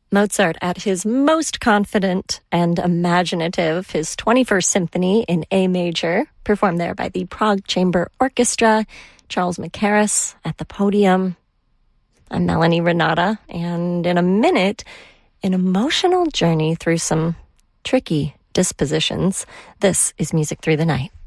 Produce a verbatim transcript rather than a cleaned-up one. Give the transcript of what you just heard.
Mozart at his most confident and imaginative, his twenty-first Symphony in A major, performed there by the Prague Chamber Orchestra, Charles Mackerras at the podium. I'm Melanie Renata, and in a minute, an emotional journey through some tricky dispositions. This is Music Through the Night.